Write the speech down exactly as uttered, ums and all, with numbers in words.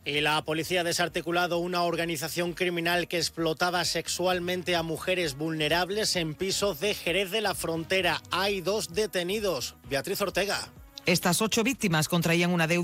Y la policía ha desarticulado una organización criminal que explotaba sexualmente a mujeres vulnerables en pisos de Jerez de la Frontera. Hay dos detenidos. Beatriz Ortega. Estas ocho víctimas contraían una deuda